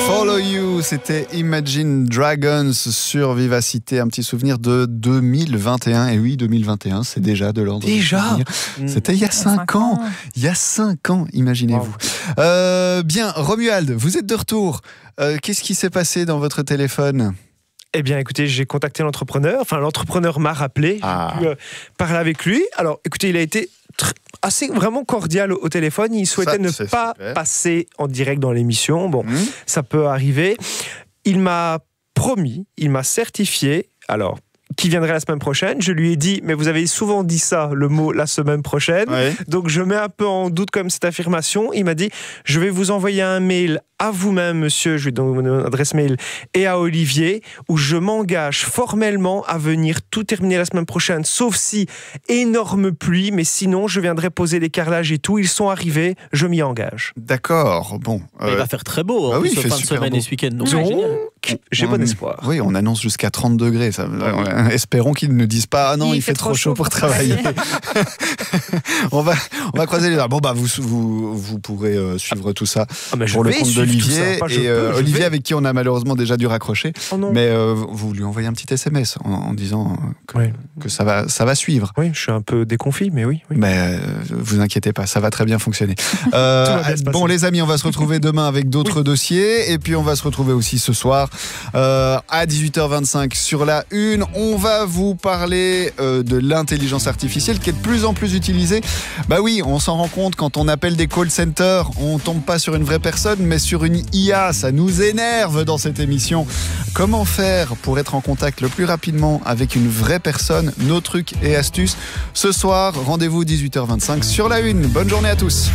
Follow You, c'était Imagine Dragons sur Vivacité, un petit souvenir de 2021. Et oui, 2021, c'est déjà de l'ordre. Déjà C'était il y a 5 ans. Il y a 5 ans, imaginez-vous. Wow. Bien, Romuald, vous êtes de retour. Qu'est-ce qui s'est passé dans votre téléphone ? Eh bien, écoutez, j'ai contacté l'entrepreneur. Enfin, l'entrepreneur m'a rappelé. J'ai pu parler avec lui. Alors, écoutez, il a été assez vraiment cordial au téléphone. Il souhaitait ne pas passer en direct dans l'émission. Bon, ça peut arriver. Il m'a promis, il m'a certifié. Alors, qui viendrait la semaine prochaine. Je lui ai dit, mais vous avez souvent dit ça, le mot la semaine prochaine. Ouais. Donc je mets un peu en doute comme cette affirmation. Il m'a dit, je vais vous envoyer un mail à vous-même, monsieur, je lui donne mon adresse mail, et à Olivier, où je m'engage formellement à venir tout terminer la semaine prochaine, sauf si énorme pluie, mais sinon je viendrai poser les carrelages et tout. Ils sont arrivés, je m'y engage. D'accord, bon. Il va faire très beau en plus, fin de semaine et ce week-end. Donc, j'ai bon espoir. Oui, on annonce jusqu'à 30 degrés. Ça, espérons qu'ils ne disent pas, ah non, il fait trop chaud pour travailler. on va croiser les doigts. Bon, bah, vous pourrez suivre tout ça pour le compte d'Olivier. Et Olivier, avec qui on a malheureusement déjà dû raccrocher. Oh mais vous lui envoyez un petit SMS en disant que ça va suivre. Oui, je suis un peu déconfit, mais oui. Mais vous inquiétez pas, ça va très bien fonctionner. Bon, les amis, on va se retrouver demain avec d'autres dossiers. Et puis, on va se retrouver aussi ce soir à 18h25 sur la Une. On va vous parler de l'intelligence artificielle qui est de plus en plus utilisée. Bah oui, on s'en rend compte quand on appelle des call centers, on tombe pas sur une vraie personne, mais sur une IA. Ça nous énerve dans cette émission. Comment faire pour être en contact le plus rapidement avec une vraie personne? Nos trucs et astuces. Ce soir, rendez-vous 18h25 sur la Une. Bonne journée à tous.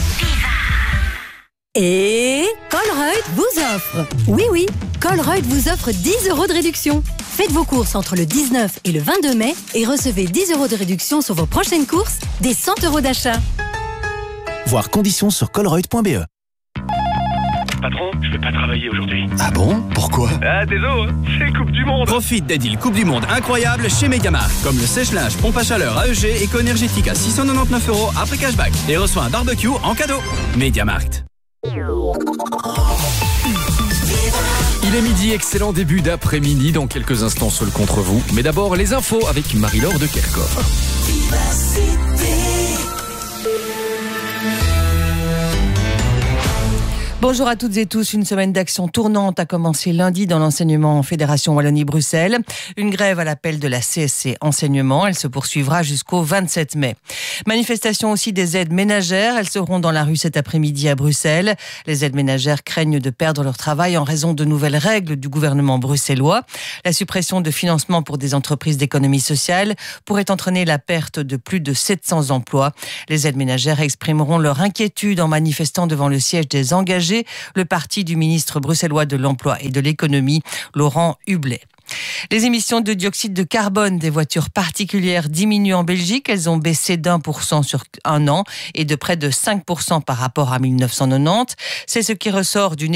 Et Colruyt vous offre. Oui, Colruyt vous offre 10 € de réduction. Faites vos courses entre le 19 et le 22 mai et recevez 10 € de réduction sur vos prochaines courses, des 100 € d'achat. Voir conditions sur colruyt.be. Patron, je vais pas travailler aujourd'hui. Ah bon? Pourquoi? Désolé, c'est Coupe du Monde. Profite des deals Coupe du Monde incroyables chez Mediamarkt. Comme le sèche-linge pompe à chaleur AEG éco-énergétique à 699 € après cashback. Et reçoit un barbecue en cadeau. Mediamarkt. Il est midi, excellent début d'après-midi. Dans quelques instants, seul contre vous. Mais d'abord, les infos avec Marie-Laure de Kerkhoff. Bonjour à toutes et tous. Une semaine d'action tournante a commencé lundi dans l'enseignement en Fédération Wallonie-Bruxelles. Une grève à l'appel de la CSC Enseignement. Elle se poursuivra jusqu'au 27 mai. Manifestation aussi des aides ménagères. Elles seront dans la rue cet après-midi à Bruxelles. Les aides ménagères craignent de perdre leur travail en raison de nouvelles règles du gouvernement bruxellois. La suppression de financement pour des entreprises d'économie sociale pourrait entraîner la perte de plus de 700 emplois. Les aides ménagères exprimeront leur inquiétude en manifestant devant le siège des engagés, le parti du ministre bruxellois de l'Emploi et de l'Économie, Laurent Hublet. Les émissions de dioxyde de carbone des voitures particulières diminuent en Belgique. Elles ont baissé d'1% sur un an et de près de 5% par rapport à 1990. C'est ce qui ressort d'une